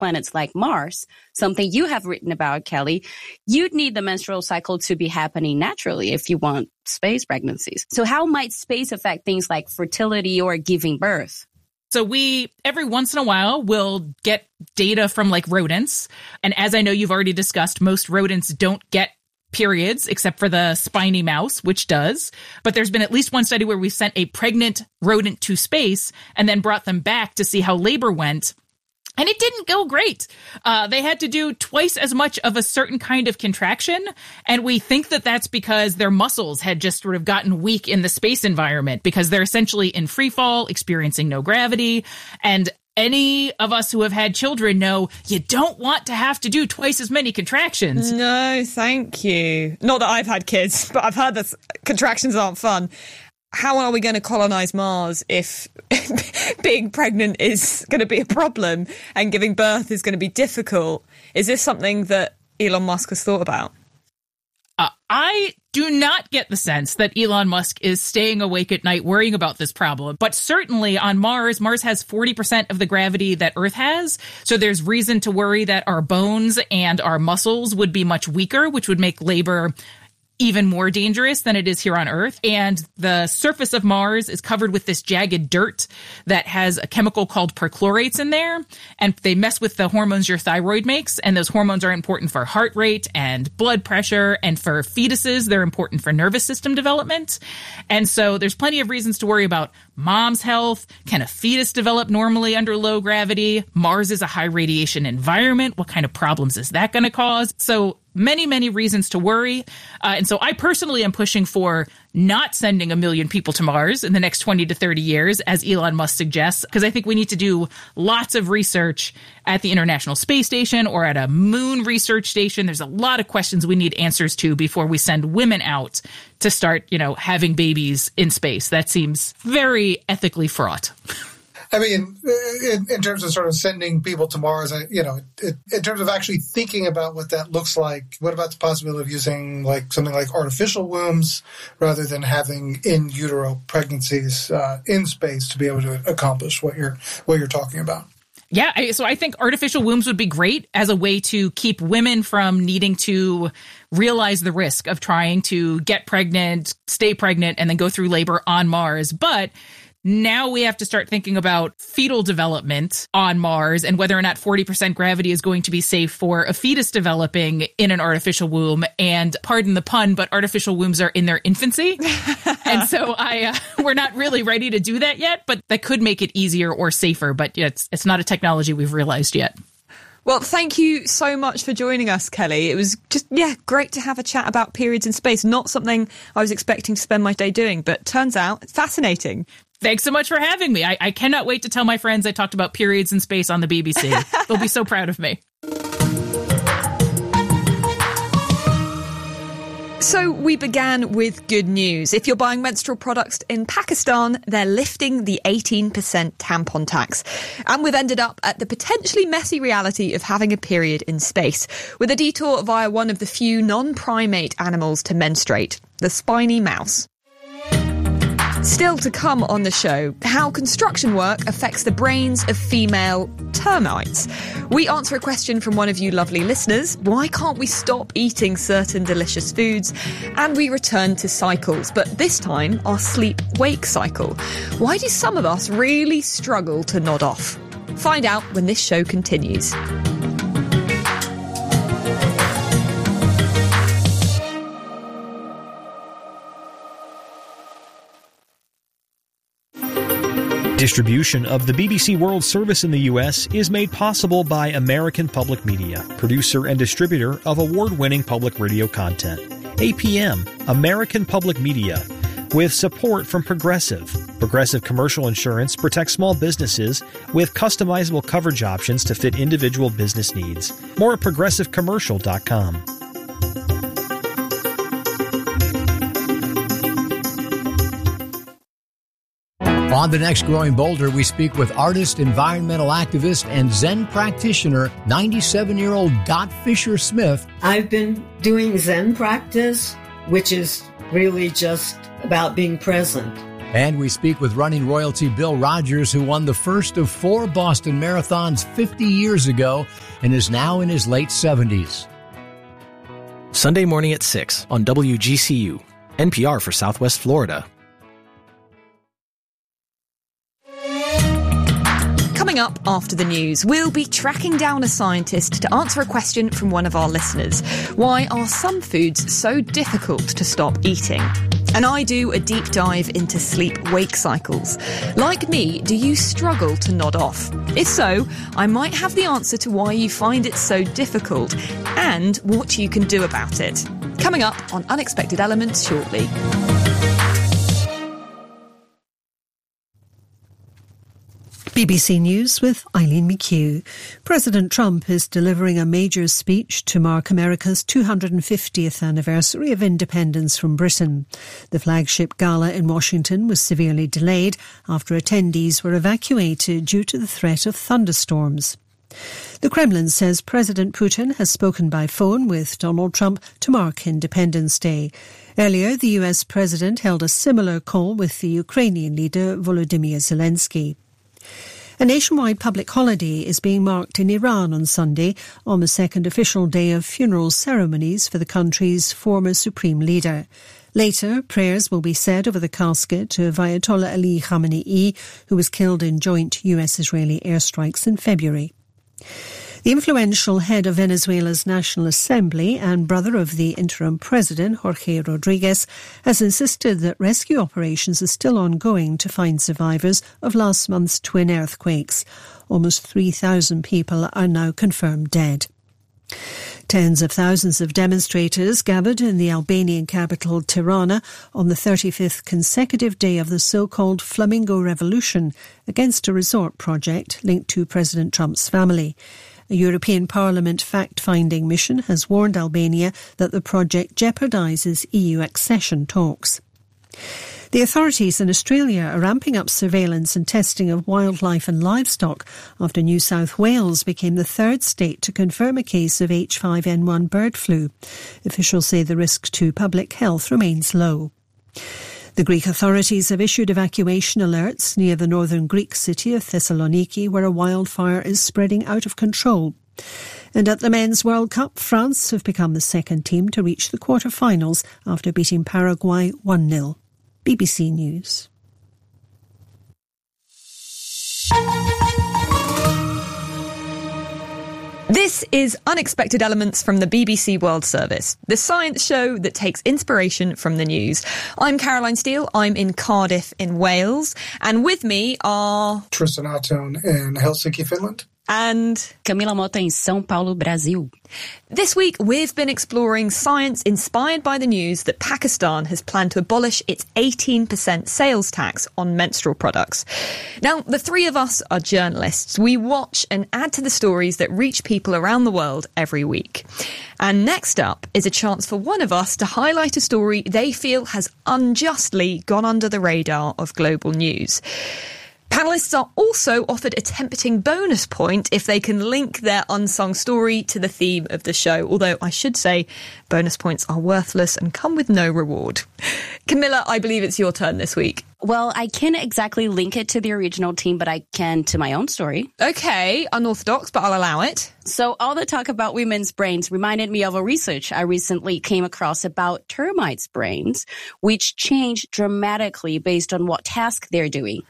planets like Mars, something you have written about, Kelly, you'd need the menstrual cycle to be happening naturally if you want space pregnancies. So how might space affect things like fertility or giving birth? So we, every once in a while, will get data from like rodents. And as I know you've already discussed, most rodents don't get periods except for the spiny mouse, which does. But there's been at least one study where we sent a pregnant rodent to space and then brought them back to see how labor went. And it didn't go great. They had to do twice as much of a certain kind of contraction. And we think that that's because their muscles had just sort of gotten weak in the space environment because they're essentially in free fall, experiencing no gravity. And any of us who have had children know you don't want to have to do twice as many contractions. No, thank you. Not that I've had kids, but I've heard that contractions aren't fun. How are we going to colonize Mars if being pregnant is going to be a problem and giving birth is going to be difficult? Is this something that Elon Musk has thought about? I do not get the sense that Elon Musk is staying awake at night worrying about this problem. But certainly on Mars has 40% of the gravity that Earth has. So there's reason to worry that our bones and our muscles would be much weaker, which would make labor even more dangerous than it is here on Earth. And the surface of Mars is covered with this jagged dirt that has a chemical called perchlorates in there. And they mess with the hormones your thyroid makes. And those hormones are important for heart rate and blood pressure. And for fetuses, they're important for nervous system development. And so there's plenty of reasons to worry about mom's health. Can a fetus develop normally under low gravity? Mars is a high radiation environment. What kind of problems is that going to cause? So many, many reasons to worry. And so I personally am pushing for not sending 1 million people to Mars in the next 20 to 30 years, as Elon Musk suggests, because I think we need to do lots of research at the International Space Station or at a moon research station. There's a lot of questions we need answers to before we send women out to start, having babies in space. That seems very ethically fraught. I mean, in terms of sort of sending people to Mars, in terms of actually thinking about what that looks like, what about the possibility of using something like artificial wombs rather than having in utero pregnancies in space to be able to accomplish what you're talking about? Yeah, so I think artificial wombs would be great as a way to keep women from needing to realize the risk of trying to get pregnant, stay pregnant, and then go through labor on Mars. But now we have to start thinking about fetal development on Mars and whether or not 40% gravity is going to be safe for a fetus developing in an artificial womb. And pardon the pun, but artificial wombs are in their infancy. And so we're not really ready to do that yet, but that could make it easier or safer. But it's not a technology we've realized yet. Well, thank you so much for joining us, Kelly. It was just, great to have a chat about periods in space. Not something I was expecting to spend my day doing, but turns out it's fascinating. Thanks so much for having me. I cannot wait to tell my friends I talked about periods in space on the BBC. They'll be so proud of me. So we began with good news. If you're buying menstrual products in Pakistan, they're lifting the 18% tampon tax. And we've ended up at the potentially messy reality of having a period in space, with a detour via one of the few non-primate animals to menstruate, the spiny mouse. Still to come on the show, how construction work affects the brains of female termites. We answer a question from one of you lovely listeners. Why can't we stop eating certain delicious foods? And we return to cycles, but this time our sleep-wake cycle. Why do some of us really struggle to nod off? Find out when this show continues. Distribution of the BBC World Service in the U.S. is made possible by American Public Media, producer and distributor of award-winning public radio content. APM, American Public Media, with support from Progressive. Progressive Commercial Insurance protects small businesses with customizable coverage options to fit individual business needs. More at progressivecommercial.com. On the next Growing Bolder, we speak with artist, environmental activist, and Zen practitioner, 97-year-old Dot Fisher-Smith. I've been doing Zen practice, which is really just about being present. And we speak with running royalty Bill Rogers, who won the first of 4 Boston marathons 50 years ago and is now in his late 70s. Sunday morning at 6 on WGCU, NPR for Southwest Florida. Coming up after the news, we'll be tracking down a scientist to answer a question from one of our listeners. Why are some foods so difficult to stop eating? And I do a deep dive into sleep-wake cycles. Like me, do you struggle to nod off? If so, I might have the answer to why you find it so difficult and what you can do about it. Coming up on Unexpected Elements shortly. BBC News with Eileen McHugh. President Trump is delivering a major speech to mark America's 250th anniversary of independence from Britain. The flagship gala in Washington was severely delayed after attendees were evacuated due to the threat of thunderstorms. The Kremlin says President Putin has spoken by phone with Donald Trump to mark Independence Day. Earlier, the US president held a similar call with the Ukrainian leader Volodymyr Zelensky. A nationwide public holiday is being marked in Iran on Sunday, on the second official day of funeral ceremonies for the country's former supreme leader. Later, prayers will be said over the casket of Ayatollah Ali Khamenei, who was killed in joint US-Israeli airstrikes in February. The influential head of Venezuela's National Assembly and brother of the interim president, Jorge Rodriguez, has insisted that rescue operations are still ongoing to find survivors of last month's twin earthquakes. Almost 3,000 people are now confirmed dead. Tens of thousands of demonstrators gathered in the Albanian capital Tirana on the 35th consecutive day of the so-called Flamingo Revolution against a resort project linked to President Trump's family. A European Parliament fact-finding mission has warned Albania that the project jeopardises EU accession talks. The authorities in Australia are ramping up surveillance and testing of wildlife and livestock after New South Wales became the third state to confirm a case of H5N1 bird flu. Officials say the risk to public health remains low. The Greek authorities have issued evacuation alerts near the northern Greek city of Thessaloniki, where a wildfire is spreading out of control. And at the Men's World Cup, France have become the second team to reach the quarter-finals after beating Paraguay 1-0. BBC News. This is Unexpected Elements from the BBC World Service, the science show that takes inspiration from the news. I'm Caroline Steele. I'm in Cardiff in Wales. And with me are... Tristan Atone in Helsinki, Finland. And Camila Mota in São Paulo, Brazil. This week, we've been exploring science inspired by the news that Pakistan has planned to abolish its 18% sales tax on menstrual products. Now, the three of us are journalists. We watch and add to the stories that reach people around the world every week. And next up is a chance for one of us to highlight a story they feel has unjustly gone under the radar of global news. Panellists are also offered a tempting bonus point if they can link their unsung story to the theme of the show, although I should say bonus points are worthless and come with no reward. Camilla, I believe it's your turn this week. Well, I can't exactly link it to the original team, but I can to my own story. Okay, unorthodox, but I'll allow it. So all the talk about women's brains reminded me of a research I recently came across about termites' brains, which change dramatically based on what task they're doing.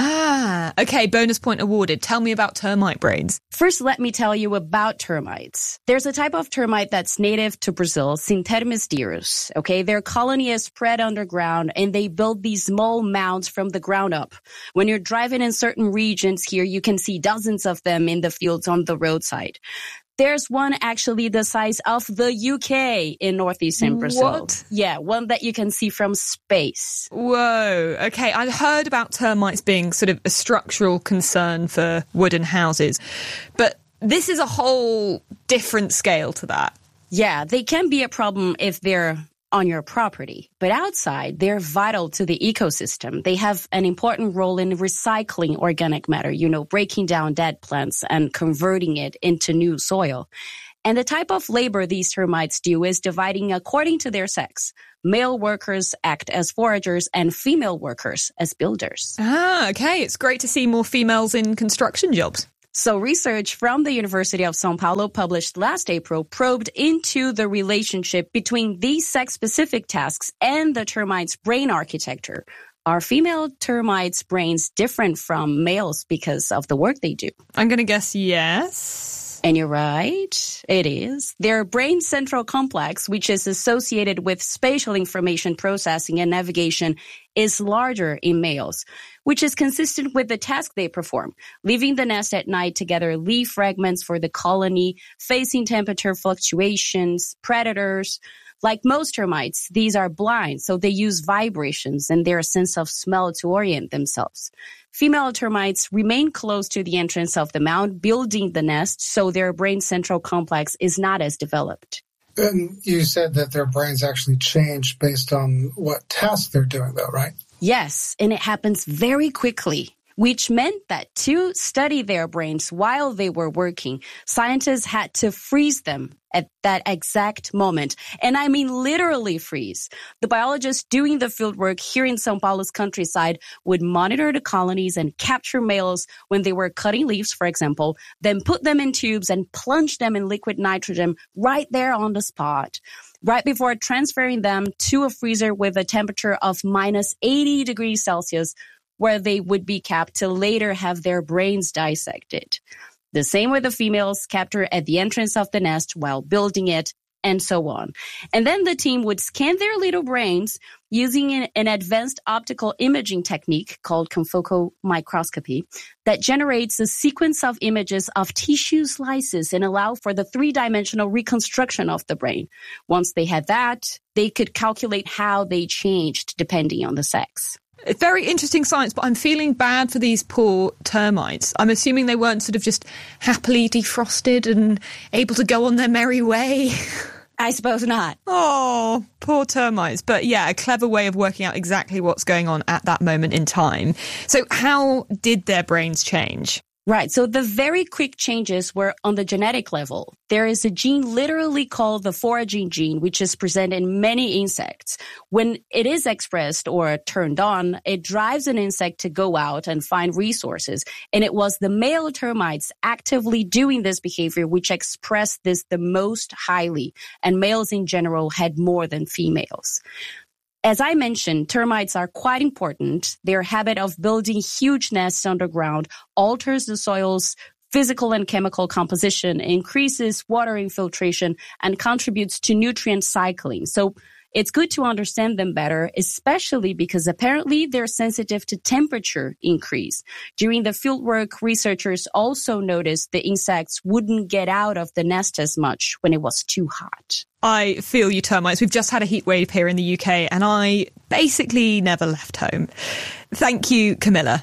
Ah, okay, bonus point awarded. Tell me about termite brains. First, let me tell you about termites. There's a type of termite that's native to Brazil, Synthetomysterius. Okay, their colony is spread underground and they build these small mounds from the ground up. When you're driving in certain regions here, you can see dozens of them in the fields on the roadside. There's one actually the size of the UK in northeastern Brazil. What? Yeah, one that you can see from space. Whoa. Okay, I heard about termites being sort of a structural concern for wooden houses, but this is a whole different scale to that. Yeah, they can be a problem if they're on your property. But outside, they're vital to the ecosystem. They have an important role in recycling organic matter, breaking down dead plants and converting it into new soil. And the type of labor these termites do is dividing according to their sex. Male workers act as foragers and female workers as builders. Ah, okay. It's great to see more females in construction jobs. So research from the University of São Paulo published last April probed into the relationship between these sex-specific tasks and the termites' brain architecture. Are female termites' brains different from males because of the work they do? I'm going to guess yes. And you're right, it is. Their brain central complex, which is associated with spatial information processing and navigation, is larger in males, which is consistent with the task they perform, leaving the nest at night to gather leaf fragments for the colony, facing temperature fluctuations, predators. Like most termites, these are blind, so they use vibrations and their sense of smell to orient themselves. Female termites remain close to the entrance of the mound, building the nest, so their brain central complex is not as developed. And you said that their brains actually change based on what task they're doing, though, right? Yes, and it happens very quickly, which meant that to study their brains while they were working, scientists had to freeze them at that exact moment. And I mean literally freeze. The biologists doing the fieldwork here in São Paulo's countryside would monitor the colonies and capture males when they were cutting leaves, for example, then put them in tubes and plunge them in liquid nitrogen right there on the spot, right before transferring them to a freezer with a temperature of minus 80 degrees Celsius, where they would be kept to later have their brains dissected. The same with the females, captured at the entrance of the nest while building it, and so on. And then the team would scan their little brains using an advanced optical imaging technique called confocal microscopy that generates a sequence of images of tissue slices and allow for the three-dimensional reconstruction of the brain. Once they had that, they could calculate how they changed depending on the sex. It's very interesting science, but I'm feeling bad for these poor termites. I'm assuming they weren't sort of just happily defrosted and able to go on their merry way. I suppose not. Oh, poor termites. But yeah, a clever way of working out exactly what's going on at that moment in time. So how did their brains change? Right. So the very quick changes were on the genetic level. There is a gene literally called the foraging gene, which is present in many insects. When it is expressed or turned on, it drives an insect to go out and find resources. And it was the male termites actively doing this behavior which expressed this the most highly. And males in general had more than females. As I mentioned, termites are quite important. Their habit of building huge nests underground alters the soil's physical and chemical composition, increases water infiltration, and contributes to nutrient cycling. So it's good to understand them better, especially because apparently they're sensitive to temperature increase. During the fieldwork, researchers also noticed the insects wouldn't get out of the nest as much when it was too hot. I feel you, termites. We've just had a heat wave here in the UK and I basically never left home. Thank you, Camilla.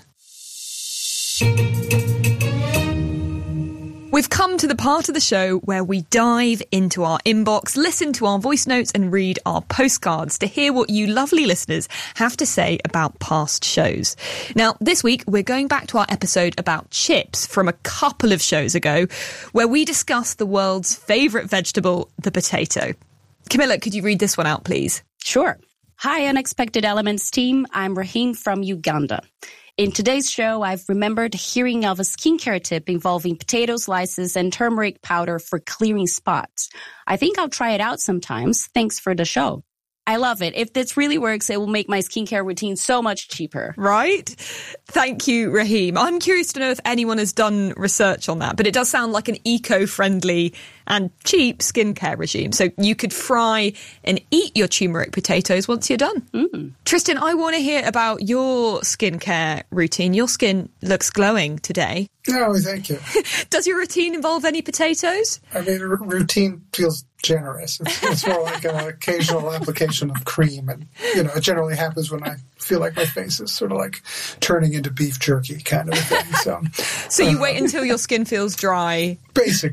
We've come to the part of the show where we dive into our inbox, listen to our voice notes and read our postcards to hear what you lovely listeners have to say about past shows. Now, this week, we're going back to our episode about chips from a couple of shows ago, where we discussed the world's favourite vegetable, the potato. Camilla, could you read this one out, please? Sure. Hi, Unexpected Elements team. I'm Rahim from Uganda. In today's show, I've remembered hearing of a skincare tip involving potato slices and turmeric powder for clearing spots. I think I'll try it out sometimes. Thanks for the show. I love it. If this really works, it will make my skincare routine so much cheaper. Right? Thank you, Rahim. I'm curious to know if anyone has done research on that, but it does sound like an eco-friendly and cheap skincare regime. So you could fry and eat your turmeric potatoes once you're done. Tristan, I want to hear about your skincare routine. Your skin looks glowing today. Oh, thank you. Does your routine involve any potatoes? I mean, routine feels generous. It's more like an occasional application of cream. And, you know, it generally happens when I feel like my face is sort of like turning into beef jerky kind of a thing. So you wait until your skin feels dry? Basically.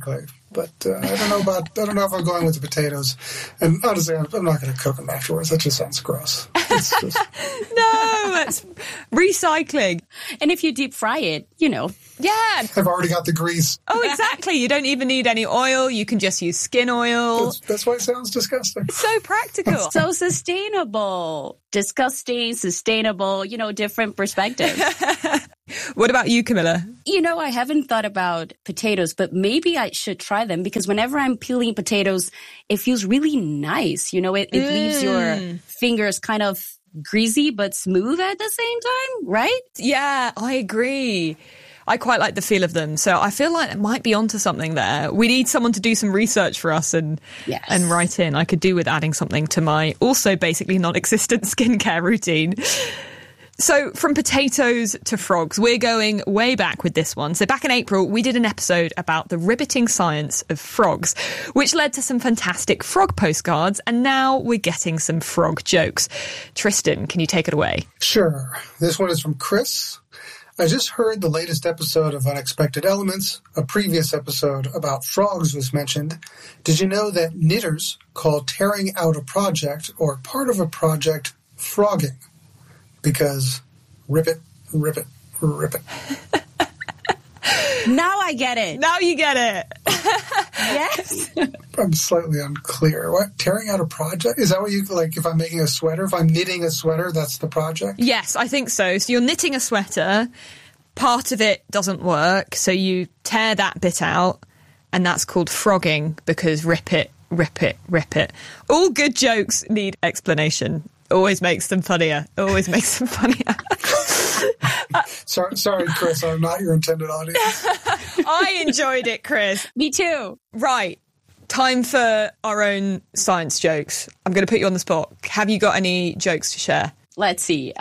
But I don't know if I'm going with the potatoes. And honestly, I'm not going to cook them afterwards. That just sounds gross. It's just... No, that's recycling. And if you deep fry it, Yeah. I've already got the grease. Oh, exactly. You don't even need any oil. You can just use skin oil. That's why it sounds disgusting. It's so practical. So sustainable. Disgusting, sustainable, different perspectives. What about you, Camilla? I haven't thought about potatoes, but maybe I should try them because whenever I'm peeling potatoes, it feels really nice. It leaves your fingers kind of greasy but smooth at the same time, right? Yeah, I agree. I quite like the feel of them. So I feel like it might be onto something there. We need someone to do some research for us and write in. I could do with adding something to my also basically non-existent skincare routine. So from potatoes to frogs, we're going way back with this one. So back in April, we did an episode about the riveting science of frogs, which led to some fantastic frog postcards. And now we're getting some frog jokes. Tristan, can you take it away? Sure. This one is from Chris. I just heard the latest episode of Unexpected Elements. A previous episode about frogs was mentioned. Did you know that knitters call tearing out a project or part of a project frogging? Because rip it, rip it, rip it. Now I get it. Now you get it. Yes. I'm slightly unclear. What? Tearing out a project? Is that what you, like, if I'm making a sweater, if I'm knitting a sweater, that's the project? Yes, I think so. So you're knitting a sweater, part of it doesn't work, so you tear that bit out, and that's called frogging because rip it, rip it, rip it. All good jokes need explanation. Always makes them funnier. Always makes them funnier. Sorry, Chris, I'm not your intended audience. I enjoyed it, Chris. Me too. Right. Time for our own science jokes. I'm going to put you on the spot. Have you got any jokes to share? Let's see.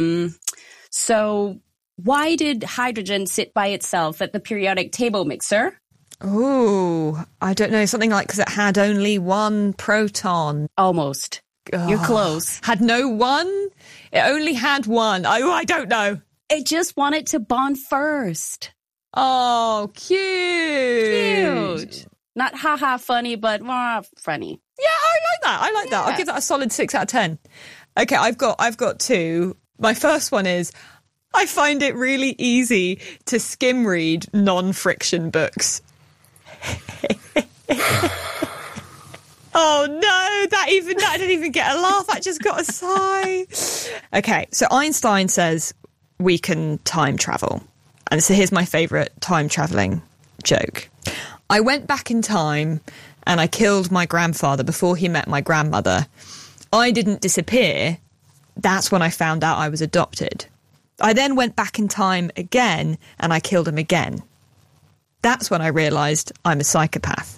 So why did hydrogen sit by itself at the periodic table mixer? Ooh, I don't know. Something like because it had only one proton. Almost. You're close. Had no one? It only had one. Oh, I don't know. It just wanted to bond first. Oh, cute. Not haha funny, but funny. Yeah, I like that. I'll give that a solid 6 out of 10. Okay, I've got two. My first one is I find it really easy to skim read non-friction books. Oh no, that didn't even get a laugh. I just got a sigh. Okay, so Einstein says we can time travel. And so here's my favourite time travelling joke. I went back in time and I killed my grandfather before he met my grandmother. I didn't disappear. That's when I found out I was adopted. I then went back in time again and I killed him again. That's when I realised I'm a psychopath.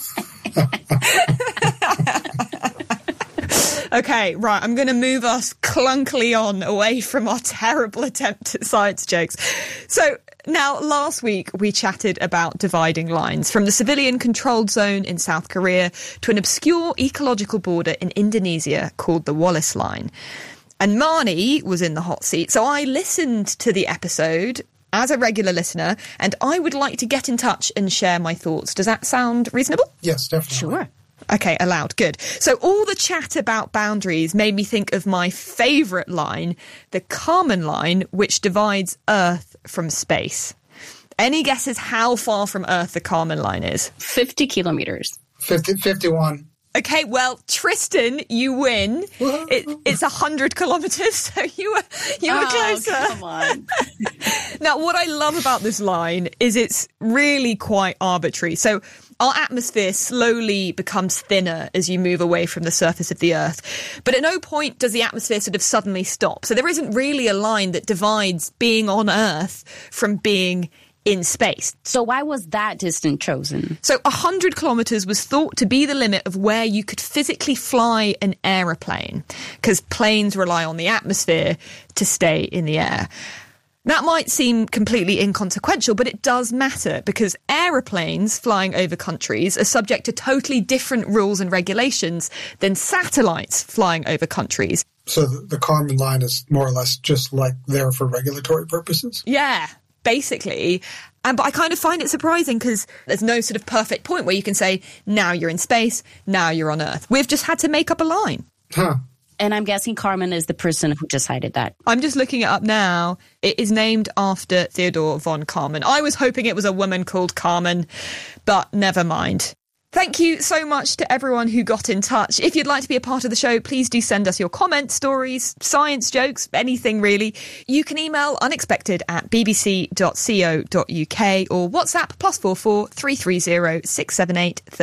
Okay, right, I'm going to move us clunkily on away from our terrible attempt at science jokes. So now, last week we chatted about dividing lines from the civilian-controlled zone in South Korea to an obscure ecological border in Indonesia called the Wallace Line. And Marnie was in the hot seat, so I listened to the episode as a regular listener, and I would like to get in touch and share my thoughts. Does that sound reasonable? Yes, definitely. Sure. Okay, allowed. Good. So all the chat about boundaries made me think of my favourite line, the Kármán line, which divides Earth from space. Any guesses how far from Earth the Kármán line is? 50 kilometers. 51. Okay, well, Tristan, you win. It's 100 kilometres, so you were closer. Come on. Now, what I love about this line is it's really quite arbitrary. So our atmosphere slowly becomes thinner as you move away from the surface of the Earth. But at no point does the atmosphere sort of suddenly stop. So there isn't really a line that divides being on Earth from being in space. So why was that distance chosen? So 100 kilometres was thought to be the limit of where you could physically fly an aeroplane, because planes rely on the atmosphere to stay in the air. That might seem completely inconsequential, but it does matter because aeroplanes flying over countries are subject to totally different rules and regulations than satellites flying over countries. So the Kármán line is more or less just like there for regulatory purposes? Yeah, basically. But I kind of find it surprising because there's no sort of perfect point where you can say, now you're in space, now you're on Earth. We've just had to make up a line. Huh. And I'm guessing Carmen is the person who decided that. I'm just looking it up now. It is named after Theodore von Karman. I was hoping it was a woman called Carmen, but never mind. Thank you so much to everyone who got in touch. If you'd like to be a part of the show, please do send us your comments, stories, science jokes, anything really. You can email unexpected@bbc.co.uk or WhatsApp +44 330 678